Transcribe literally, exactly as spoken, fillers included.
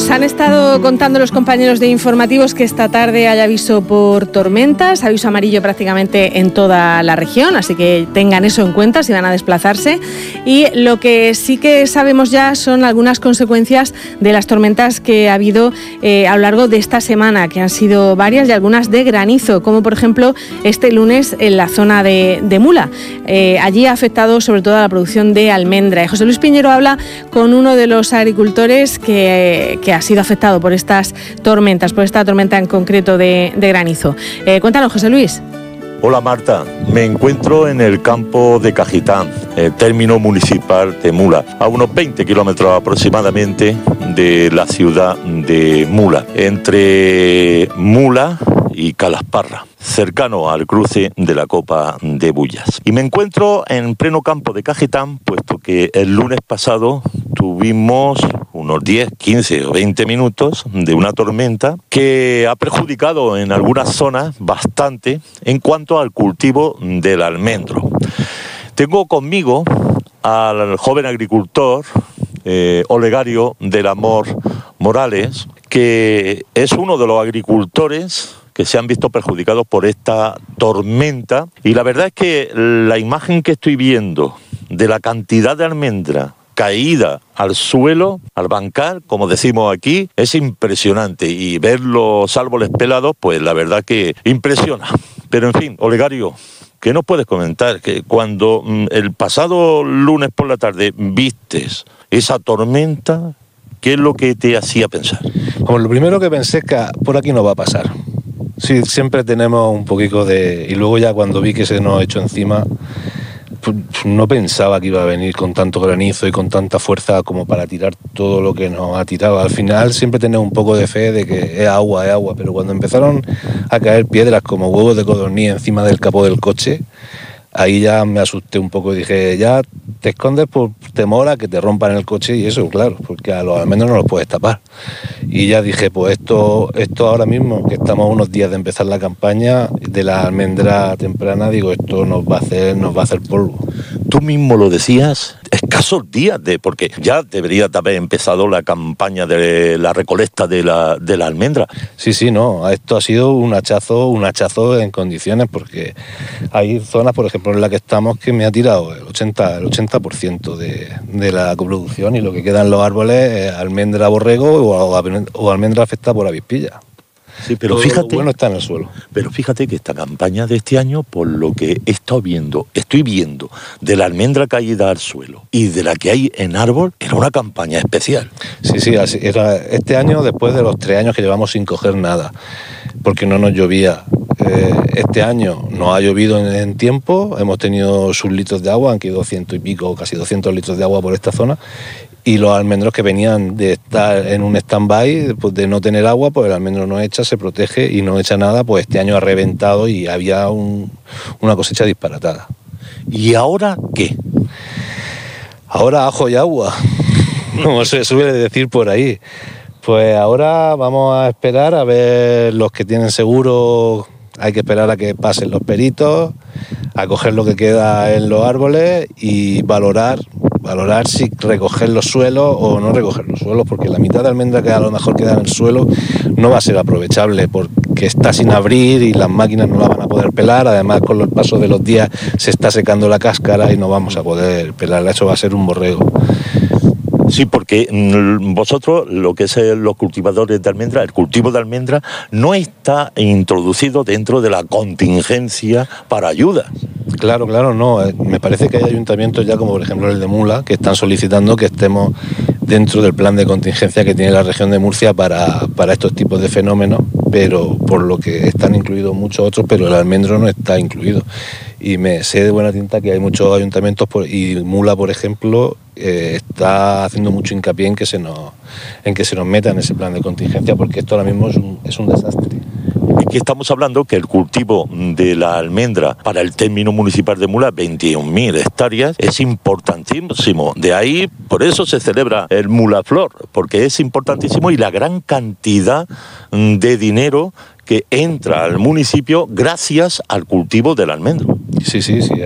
Nos han estado contando los compañeros de informativos que esta tarde hay aviso por tormentas, aviso amarillo prácticamente en toda la región, así que tengan eso en cuenta si van a desplazarse. Y lo que sí que sabemos ya son algunas consecuencias de las tormentas que ha habido eh, a lo largo de esta semana, que han sido varias y algunas de granizo, como por ejemplo este lunes en la zona de, de Mula. Eh, allí ha afectado sobre todo a la producción de almendra. Y José Luis Piñero habla con uno de los agricultores que, que ha sido afectado por estas tormentas, por esta tormenta en concreto de, de granizo. Eh, cuéntanos, José Luis. Hola Marta, me encuentro en el campo de Cajitán, el término municipal de Mula, a unos veinte kilómetros aproximadamente de la ciudad de Mula, entre Mula y Calasparra, cercano al cruce de la Copa de Bullas. Y me encuentro en pleno campo de Cajitán, puesto que el lunes pasado tuvimos unos diez, quince o veinte minutos de una tormenta que ha perjudicado en algunas zonas bastante en cuanto al cultivo del almendro. Tengo conmigo al joven agricultor eh, Olegario del Amor Morales, que es uno de los agricultores que se han visto perjudicados por esta tormenta, y la verdad es que la imagen que estoy viendo de la cantidad de almendra caída al suelo, al bancal, como decimos aquí, es impresionante, y ver los árboles pelados, pues la verdad que impresiona. Pero en fin, Olegario, ¿qué nos puedes comentar? Que cuando mm, el pasado lunes por la tarde vistes esa tormenta, ¿qué es lo que te hacía pensar? Bueno, lo primero que pensé es que por aquí no va a pasar. Sí, siempre tenemos un poquito de... Y luego ya cuando vi que se nos echó encima, pues no pensaba que iba a venir con tanto granizo y con tanta fuerza como para tirar todo lo que nos ha tirado. Al final siempre tenemos un poco de fe de que es agua, es agua, pero cuando empezaron a caer piedras como huevos de codorniz encima del capó del coche, ahí ya me asusté un poco y dije, ya te escondes por temor a que te rompan el coche, y eso, claro, porque a los almendros no los puedes tapar. Y ya dije, pues esto, esto ahora mismo, que estamos a unos días de empezar la campaña de la almendra temprana, digo, esto nos va a hacer, nos va a hacer polvo. Tú mismo lo decías, escasos días de, porque ya debería de haber empezado la campaña de la recolecta de la, de la almendra. Sí, sí, no, esto ha sido un hachazo, un hachazo en condiciones, porque hay zonas, por ejemplo, en la que estamos, que me ha tirado el ochenta, el ochenta por ciento de, de la coproducción, y lo que queda en los árboles es almendra borrego o, o almendra afectada por avispilla. Sí, pero todo fíjate, lo bueno está en el suelo. Pero fíjate que esta campaña de este año, por lo que he estado viendo, estoy viendo de la almendra caída al suelo y de la que hay en árbol, era una campaña especial. Sí, sí, así era este año, después de los tres años que llevamos sin coger nada, porque no nos llovía. Eh, este año nos ha llovido en, en tiempo, hemos tenido sus litros de agua, han quedado ciento y pico, casi doscientos litros de agua por esta zona, y los almendros que venían de estar en un stand-by, pues de no tener agua, pues el almendro no echa, se protege y no echa nada, pues este año ha reventado y había un, una cosecha disparatada. ¿Y ahora qué? Ahora ajo y agua, como se suele decir por ahí. Pues ahora vamos a esperar a ver los que tienen seguro, hay que esperar a que pasen los peritos, a coger lo que queda en los árboles y valorar, valorar si recoger los suelos o no recoger los suelos, porque la mitad de almendra que a lo mejor queda en el suelo no va a ser aprovechable porque está sin abrir y las máquinas no la van a poder pelar. Además, con el paso de los días se está secando la cáscara y no vamos a poder pelarla. Eso va a ser un borrego. Sí, porque vosotros, lo que es los cultivadores de almendra, el cultivo de almendra no está introducido dentro de la contingencia para ayudas. Claro, claro, no. Me parece que hay ayuntamientos ya, como por ejemplo el de Mula, que están solicitando que estemos dentro del plan de contingencia que tiene la región de Murcia para, para estos tipos de fenómenos, pero por lo que están incluidos muchos otros, pero el almendro no está incluido. Y me sé de buena tinta que hay muchos ayuntamientos, por, y Mula, por ejemplo, eh, está haciendo mucho hincapié en que se nos, en que se nos meta en ese plan de contingencia, porque esto ahora mismo es un, es un desastre. Aquí estamos hablando que el cultivo de la almendra para el término municipal de Mula, veintiún mil hectáreas, es importantísimo. De ahí, por eso se celebra el Mulaflor, porque es importantísimo, y la gran cantidad de dinero que entra al municipio gracias al cultivo del almendro. Sí, sí, sí.